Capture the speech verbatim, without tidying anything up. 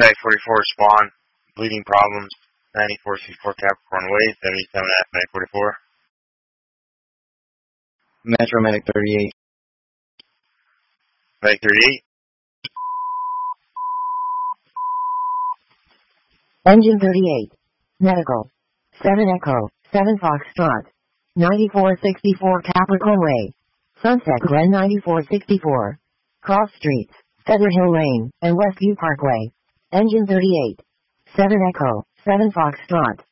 Mag forty-four spawn, bleeding problems, ninety-four sixty-four Capricorn Way, seventy-seven F Mag forty-four. Metro Medic thirty-eight. Mag thirty-eight. Engine thirty-eight. Medical. seven Echo, seven Foxtrot. ninety-four sixty-four Capricorn Way. Sunset Glen ninety-four sixty-four. Cross Streets, Feather Hill Lane, and Westview Parkway. Engine thirty-eight. seven Echo, seven Foxtrot.